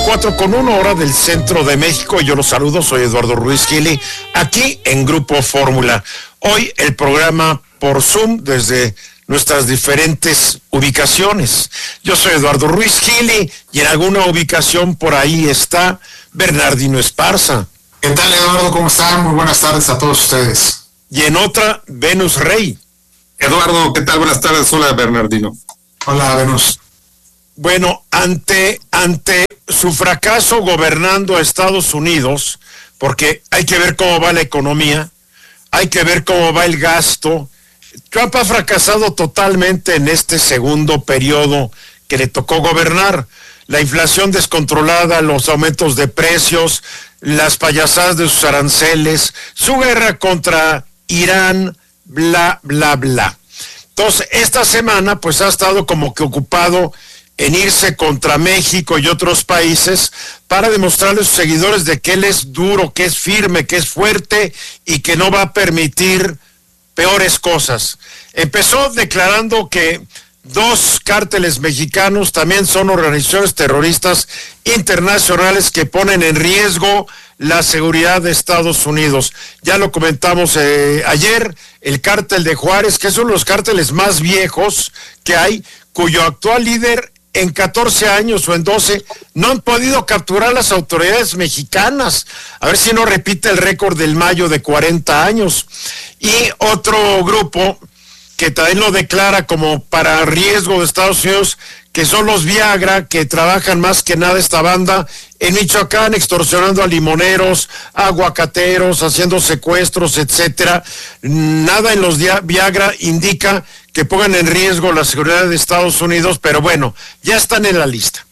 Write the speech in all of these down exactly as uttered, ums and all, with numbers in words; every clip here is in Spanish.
cuatro con una hora del centro de México. Yo los saludo, soy Eduardo Ruiz Gili, aquí en Grupo Fórmula. Hoy el programa por Zoom desde nuestras diferentes ubicaciones. Yo soy Eduardo Ruiz Gili y en alguna ubicación por ahí está Bernardino Esparza. ¿Qué tal, Eduardo? ¿Cómo están? Muy buenas tardes a todos ustedes. Y en otra, Venus Rey. Eduardo, ¿qué tal? Buenas tardes. Hola, Bernardino. Hola, Venus. Bueno, ante, ante su fracaso gobernando a Estados Unidos, porque hay que ver cómo va la economía, hay que ver cómo va el gasto. Trump ha fracasado totalmente en este segundo periodo que le tocó gobernar. La inflación descontrolada, los aumentos de precios, las payasadas de sus aranceles, su guerra contra Irán, bla, bla, bla. Entonces, esta semana, pues ha estado como que ocupado en irse contra México y otros países para demostrarle a sus seguidores de que él es duro, que es firme, que es fuerte y que no va a permitir peores cosas. Empezó declarando que dos cárteles mexicanos también son organizaciones terroristas internacionales que ponen en riesgo la seguridad de Estados Unidos. Ya lo comentamos eh, ayer, el cártel de Juárez, que es uno de los cárteles más viejos que hay, cuyo actual líder en catorce años o en doce no han podido capturar las autoridades mexicanas. A ver si no repite el récord del mayo de cuarenta años. Y otro grupo que también lo declara como para riesgo de Estados Unidos, que son los Viagra, que trabajan más que nada esta banda en Michoacán, extorsionando a limoneros, a aguacateros, haciendo secuestros, etcétera. Nada en los Viagra indica que pongan en riesgo la seguridad de Estados Unidos, pero bueno, ya están en la lista.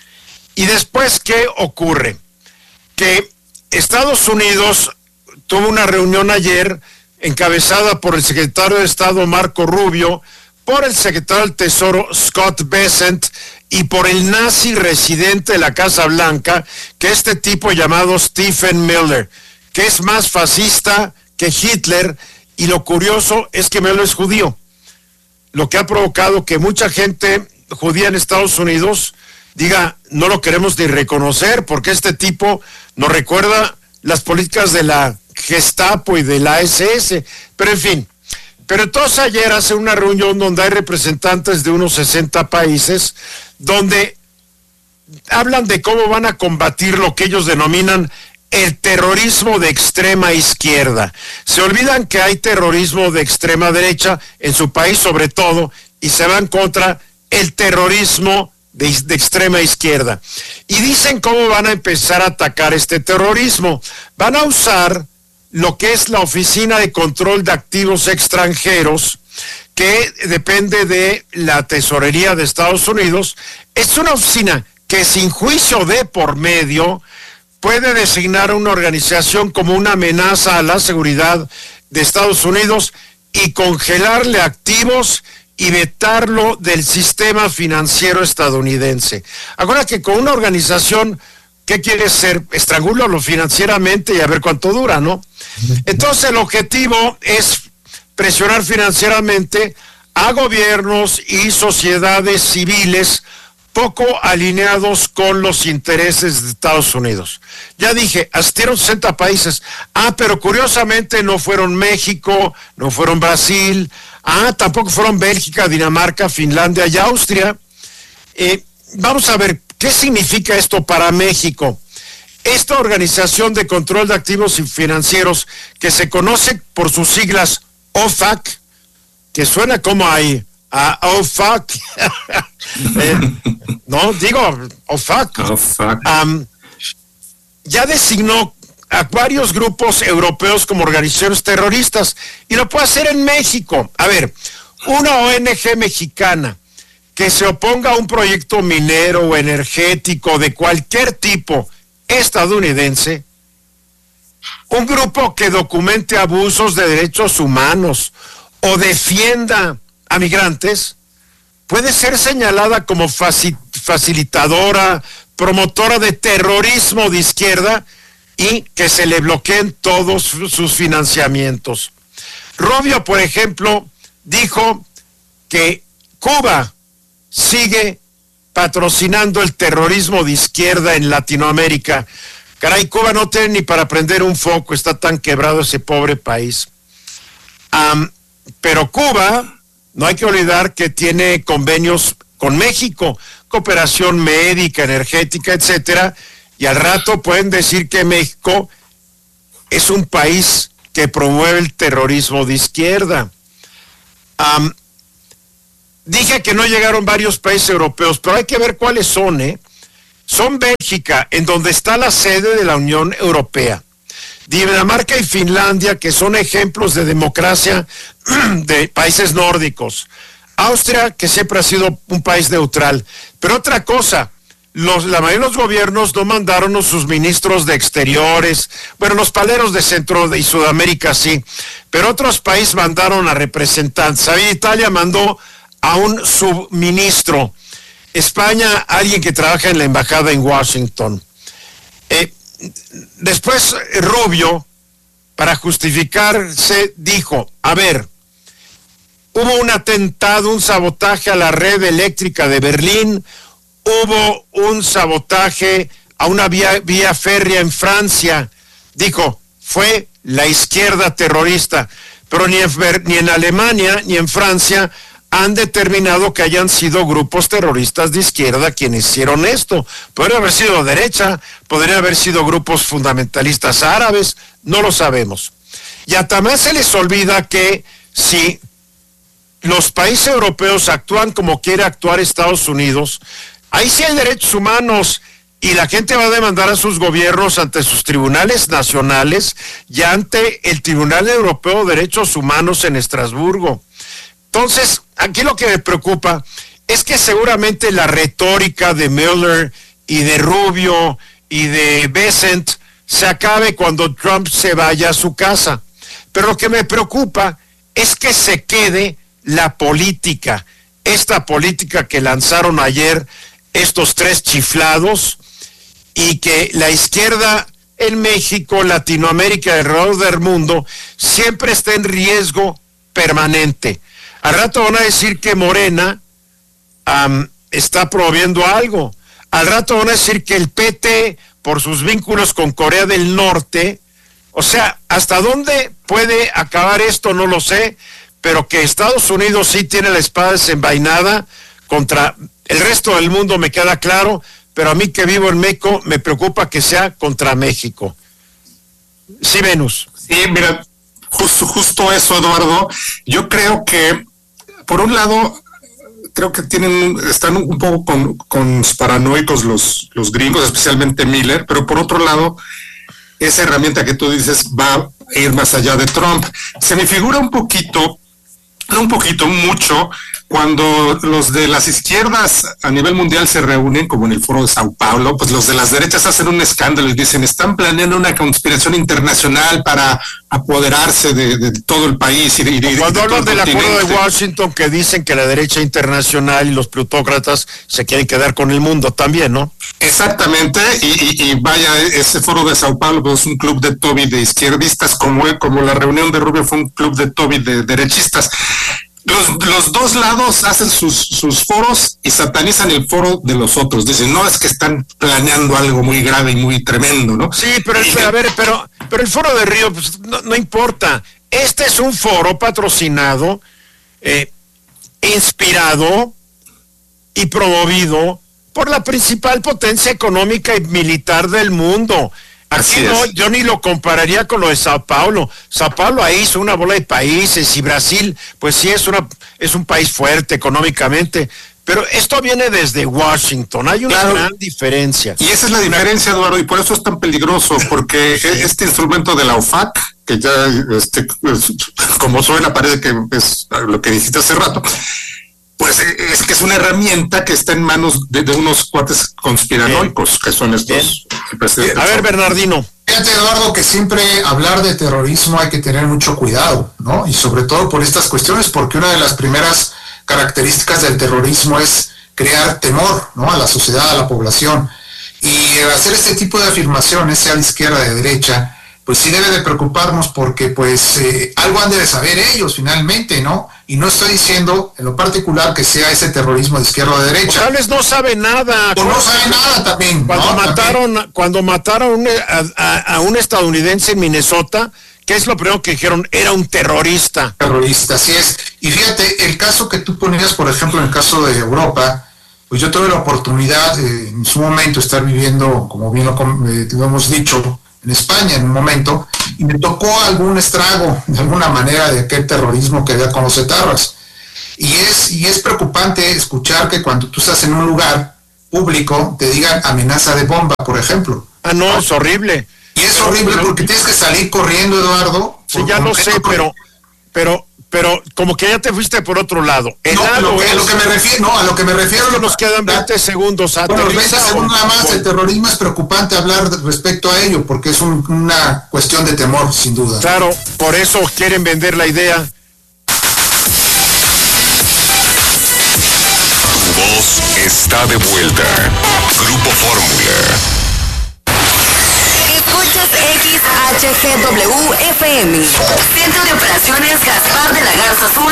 Y después, ¿qué ocurre? Que Estados Unidos tuvo una reunión ayer encabezada por el secretario de Estado Marco Rubio, por el secretario del Tesoro Scott Bessent y por el nazi residente de la Casa Blanca, que es este tipo llamado Stephen Miller, que es más fascista que Hitler, y lo curioso es que Miller es judío, lo que ha provocado que mucha gente judía en Estados Unidos diga, no lo queremos ni reconocer, porque este tipo nos recuerda las políticas de la Gestapo y de la ese ese, pero en fin. Pero entonces ayer hace una reunión donde hay representantes de unos sesenta países, donde hablan de cómo van a combatir lo que ellos denominan el terrorismo de extrema izquierda. Se olvidan que hay terrorismo de extrema derecha en su país sobre todo, y se van contra el terrorismo de, de extrema izquierda. Y dicen cómo van a empezar a atacar este terrorismo. Van a usar lo que es la Oficina de Control de Activos Extranjeros, que depende de la Tesorería de Estados Unidos. Es una oficina que sin juicio de por medio puede designar a una organización como una amenaza a la seguridad de Estados Unidos y congelarle activos y vetarlo del sistema financiero estadounidense. Ahora que con una organización, ¿qué quiere ser? Estrangúlalo financieramente y a ver cuánto dura, ¿no? Entonces el objetivo es presionar financieramente a gobiernos y sociedades civiles poco alineados con los intereses de Estados Unidos. Ya dije, asistieron sesenta países. Ah, pero curiosamente no fueron México, no fueron Brasil, ah, tampoco fueron Bélgica, Dinamarca, Finlandia y Austria. Eh, vamos a ver, ¿qué significa esto para México? Esta Organización de Control de Activos Financieros, que se conoce por sus siglas O F A C, que suena como ahí, a O F A C, eh, no, digo O F A C, um, ya designó a varios grupos europeos como organizaciones terroristas, y lo puede hacer en México. A ver, una O N G mexicana que se oponga a un proyecto minero o energético de cualquier tipo estadounidense, un grupo que documente abusos de derechos humanos o defienda a migrantes, puede ser señalada como facilitadora, promotora de terrorismo de izquierda y que se le bloqueen todos sus financiamientos. Rubio, por ejemplo, dijo que Cuba sigue patrocinando el terrorismo de izquierda en Latinoamérica. Caray, Cuba no tiene ni para prender un foco, está tan quebrado ese pobre país. Um, pero Cuba, no hay que olvidar que tiene convenios con México, cooperación médica, energética, etcétera, y al rato pueden decir que México es un país que promueve el terrorismo de izquierda. Um, dije que no llegaron varios países europeos, pero hay que ver cuáles son, ¿eh? Son Bélgica, en donde está la sede de la Unión Europea, Dinamarca y Finlandia, que son ejemplos de democracia de países nórdicos, Austria, que siempre ha sido un país neutral. Pero otra cosa, los, la mayoría de los gobiernos no mandaron a sus ministros de exteriores, bueno, los paleros de Centro y Sudamérica sí, pero otros países mandaron a representantes. ¿Sabía? Italia mandó a un subministro. España, alguien que trabaja en la embajada en Washington. Eh, después Rubio, para justificarse, dijo, a ver, hubo un atentado, un sabotaje a la red eléctrica de Berlín, hubo un sabotaje a una vía, vía férrea en Francia. Dijo, fue la izquierda terrorista, pero ni en, ni en Alemania ni en Francia han determinado que hayan sido grupos terroristas de izquierda quienes hicieron esto. Podría haber sido derecha, podría haber sido grupos fundamentalistas árabes, no lo sabemos. Y a también se les olvida que si los países europeos actúan como quiere actuar Estados Unidos, ahí sí hay derechos humanos y la gente va a demandar a sus gobiernos ante sus tribunales nacionales y ante el Tribunal Europeo de Derechos Humanos en Estrasburgo. Entonces, aquí lo que me preocupa es que seguramente la retórica de Mueller y de Rubio y de Bessent se acabe cuando Trump se vaya a su casa. Pero lo que me preocupa es que se quede la política, esta política que lanzaron ayer estos tres chiflados, y que la izquierda en México, Latinoamérica y alrededor del mundo siempre está en riesgo permanente. Al rato van a decir que Morena um, está promoviendo algo. Al rato van a decir que el P T, por sus vínculos con Corea del Norte, o sea, ¿hasta dónde puede acabar esto? No lo sé, pero que Estados Unidos sí tiene la espada desenvainada contra el resto del mundo me queda claro, pero a mí que vivo en México me preocupa que sea contra México. Sí, Venus. Sí, mira, justo, justo eso, Eduardo. Yo creo que, por un lado, creo que tienen, están un poco con, con paranoicos los, los gringos, especialmente Miller, pero por otro lado, esa herramienta que tú dices va a ir más allá de Trump. Se me figura un poquito, no un poquito, mucho, cuando los de las izquierdas a nivel mundial se reúnen, como en el foro de Sao Paulo, pues los de las derechas hacen un escándalo y dicen, están planeando una conspiración internacional para apoderarse de, de todo el país. Y de, y de, cuando de hablan del continente. acuerdo de Washington, que dicen que la derecha internacional y los plutócratas se quieren quedar con el mundo también, ¿no? Exactamente, y, y, y vaya, ese foro de Sao Paulo pues, es un club de Toby de izquierdistas, como, como la reunión de Rubio fue un club de Toby de derechistas. Los, los dos lados hacen sus, sus foros y satanizan el foro de los otros. Dicen, no, es que están planeando algo muy grave y muy tremendo, ¿no? Sí, pero, el, a ver, pero, pero el foro de Río, pues, no, no importa. Este es un foro patrocinado, eh, inspirado y promovido por la principal potencia económica y militar del mundo. Aquí no, yo ni lo compararía con lo de Sao Paulo. Sao Paulo ahí hizo una bola de países y Brasil, pues sí es una es un país fuerte económicamente, pero esto viene desde Washington. Hay una claro. gran diferencia. Y esa es la diferencia, Eduardo, y por eso es tan peligroso, porque sí. este instrumento de la O F A C, que ya, este, como suena, parece que es lo que dijiste hace rato, pues es que es una herramienta que está en manos de, de unos cuates conspiranoicos, Bien. que son estos. Bien. A ver, Bernardino. Fíjate, Eduardo, que siempre hablar de terrorismo hay que tener mucho cuidado, ¿no? Y sobre todo por estas cuestiones, porque una de las primeras características del terrorismo es crear temor, ¿no? A la sociedad, a la población. Y hacer este tipo de afirmaciones, sea de izquierda, de derecha, pues sí debe de preocuparnos porque pues eh, algo han de saber ellos finalmente, ¿no? y no estoy diciendo en lo particular que sea ese terrorismo de izquierda o de derecha. O tal vez no sabe nada. O no sabe nada también. Cuando ¿no? mataron, también. cuando mataron a, a, a un estadounidense en Minnesota, ¿qué es lo primero que dijeron? Era un terrorista. Terrorista, así es. Y fíjate, el caso que tú ponías, por ejemplo, en el caso de Europa, pues yo tuve la oportunidad eh, en su momento estar viviendo, como bien lo, eh, lo hemos dicho, en España en un momento, y me tocó algún estrago, de alguna manera, de aquel terrorismo que había con los etarras. Y es, y es preocupante escuchar que cuando tú estás en un lugar público, te digan amenaza de bomba, por ejemplo. Ah, no, es horrible. Y es horrible porque tienes que salir corriendo, Eduardo. Sí, ya lo sé, pero, pero, pero como que ya te fuiste por otro lado. El no, lado lo que, es, a lo que me refiero, no, a lo que me refiero. Solo nos quedan veinte segundos. Bueno, los veinte segundos nada más. El terrorismo es preocupante hablar respecto a ello, porque es un, una cuestión de temor, sin duda. Claro, por eso quieren vender la idea. Tu voz está de vuelta. Grupo Fórmula. Escuchas X H G W F M. Centro de Operaciones Gaspar de la Garza Sur